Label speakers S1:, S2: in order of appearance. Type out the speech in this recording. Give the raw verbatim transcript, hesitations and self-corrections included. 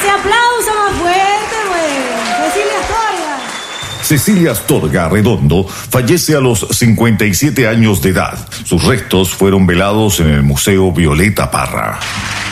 S1: Ese aplauso más fuerte, pues. Cecilia Astorga.
S2: Cecilia Astorga Redondo fallece a los cincuenta y siete años de edad. Sus restos fueron velados en el Museo Violeta Parra.